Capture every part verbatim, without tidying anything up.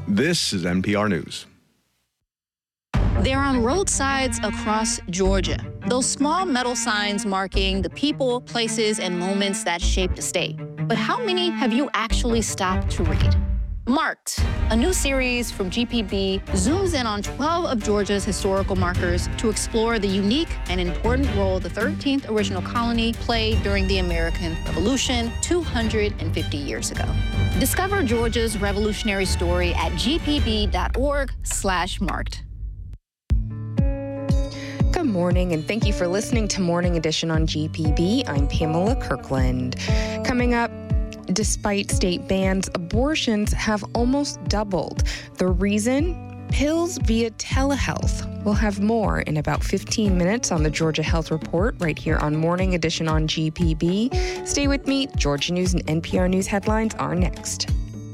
This is N P R News. They're on roadsides across Georgia. Those small metal signs marking the people, places, and moments that shaped the state. But how many have you actually stopped to read? Marked, a new series from G P B, zooms in on twelve of Georgia's historical markers to explore the unique and important role the thirteenth original colony played during the American Revolution two hundred fifty years ago. Discover Georgia's revolutionary story at gpb.org slash marked. Good morning, and thank you for listening to Morning Edition on G P B. I'm Pamela Kirkland. Coming up, despite state bans, abortions have almost doubled. The reason? Pills via telehealth. We'll have more in about fifteen minutes on the Georgia Health Report right here on Morning Edition on G P B. Stay with me. Georgia News and N P R News headlines are next.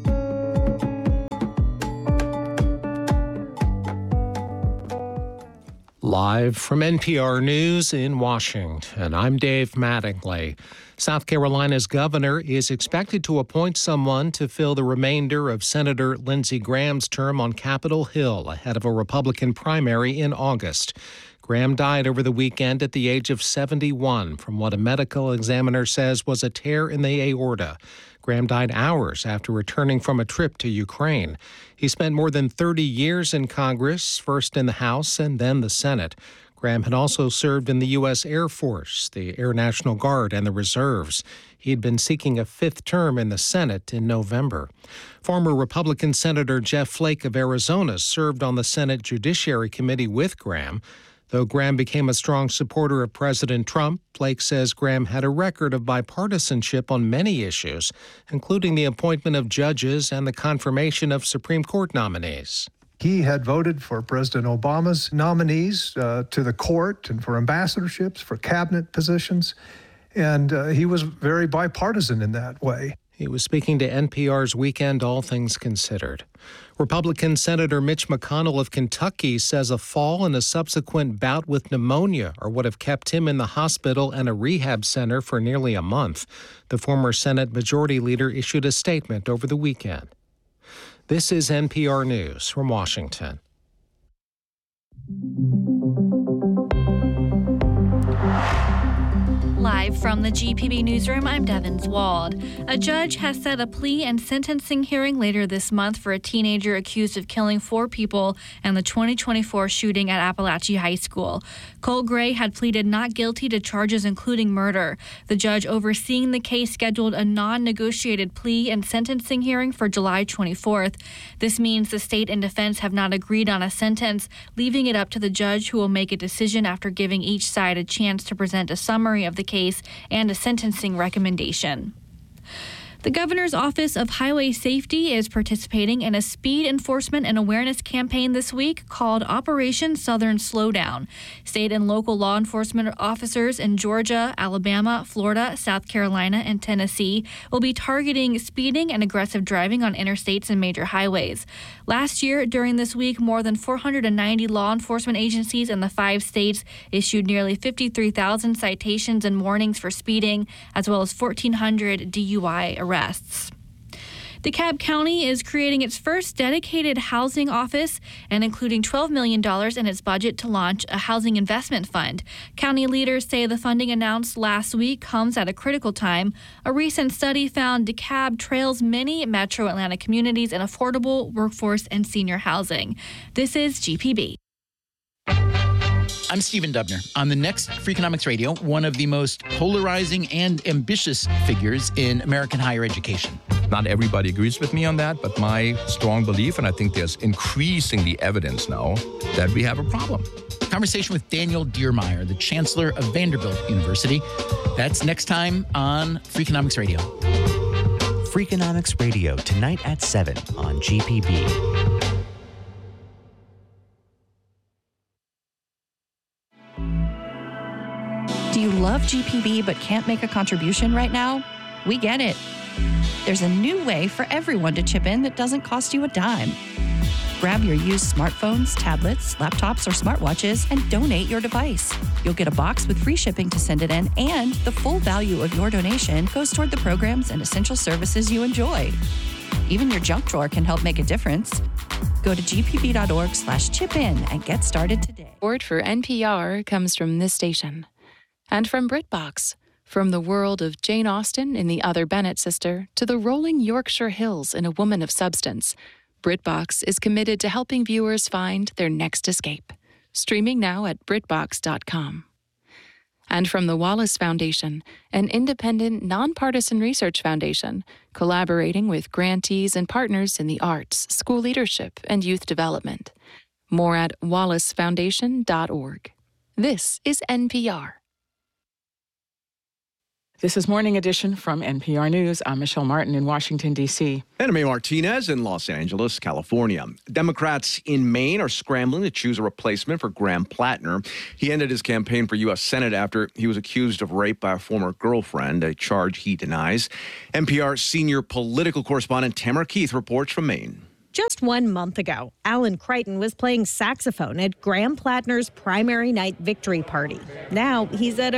Live from N P R News in Washington, I'm Dave Mattingly. South Carolina's governor is expected to appoint someone to fill the remainder of Senator Lindsey Graham's term on Capitol Hill ahead of a Republican primary in August. Graham died over the weekend at the age of seventy-one from what a medical examiner says was a tear in the aorta. Graham died hours after returning from a trip to Ukraine. He spent more than thirty years in Congress, first in the House and then the Senate. Graham had also served in the U S Air Force, the Air National Guard, and the reserves. He'd been seeking a fifth term in the Senate in November. Former Republican Senator Jeff Flake of Arizona served on the Senate Judiciary Committee with Graham. Though Graham became a strong supporter of President Trump, Flake says Graham had a record of bipartisanship on many issues, including the appointment of judges and the confirmation of Supreme Court nominees. He had voted for President Obama's nominees uh, to the court and for ambassadorships, for cabinet positions, and uh, he was very bipartisan in that way. He was speaking to N P R's Weekend All Things Considered. Republican Senator Mitch McConnell of Kentucky says a fall and a subsequent bout with pneumonia are what have kept him in the hospital and a rehab center for nearly a month. The former Senate Majority Leader issued a statement over the weekend. This is N P R News from Washington. Live from the G P B newsroom, I'm Devin Wald. A judge has set a plea and sentencing hearing later this month for a teenager accused of killing four people in the twenty twenty-four shooting at Appalachia High School. Cole Gray had pleaded not guilty to charges including murder. The judge overseeing the case scheduled a non-negotiated plea and sentencing hearing for July twenty-fourth. This means the state and defense have not agreed on a sentence, leaving it up to the judge, who will make a decision after giving each side a chance to present a summary of the case and a sentencing recommendation. The Governor's Office of Highway Safety is participating in a speed enforcement and awareness campaign this week called Operation Southern Slowdown. State and local law enforcement officers in Georgia, Alabama, Florida, South Carolina, and Tennessee will be targeting speeding and aggressive driving on interstates and major highways. Last year, during this week, more than four hundred ninety law enforcement agencies in the five states issued nearly fifty-three thousand citations and warnings for speeding, as well as fourteen hundred D U I arrests. Arrests. DeKalb County is creating its first dedicated housing office and including twelve million dollars in its budget to launch a housing investment fund. County leaders say the funding announced last week comes at a critical time. A recent study found DeKalb trails many metro Atlanta communities in affordable workforce and senior housing. This is G P B. I'm Stephen Dubner. On the next Freakonomics Radio, one of the most polarizing and ambitious figures in American higher education. Not everybody agrees with me on that, but my strong belief, and I think there's increasingly evidence now, that we have a problem. Conversation with Daniel Diermeyer, the Chancellor of Vanderbilt University. That's next time on Freakonomics Radio. Freakonomics Radio, tonight at seven on G P B. Do you love G P B but can't make a contribution right now? We get it. There's a new way for everyone to chip in that doesn't cost you a dime. Grab your used smartphones, tablets, laptops, or smartwatches and donate your device. You'll get a box with free shipping to send it in, and the full value of your donation goes toward the programs and essential services you enjoy. Even your junk drawer can help make a difference. Go to gpb.org slash chip in and get started today. Support for N P R comes from this station. And from BritBox. From the world of Jane Austen in The Other Bennett Sister to the rolling Yorkshire Hills in A Woman of Substance, BritBox is committed to helping viewers find their next escape. Streaming now at britbox dot com. And from the Wallace Foundation, an independent, nonpartisan research foundation collaborating with grantees and partners in the arts, school leadership, and youth development. More at wallace foundation dot org. This is N P R. This is Morning Edition from N P R News. I'm Michelle Martin in Washington, D C Anna Mae Martinez in Los Angeles, California. Democrats in Maine are scrambling to choose a replacement for Graham Plattner. He ended his campaign for U S Senate after he was accused of rape by a former girlfriend, a charge he denies. N P R senior political correspondent Tamara Keith reports from Maine. Just one month ago, Alan Crichton was playing saxophone at Graham Plattner's primary night victory party. Now he's at a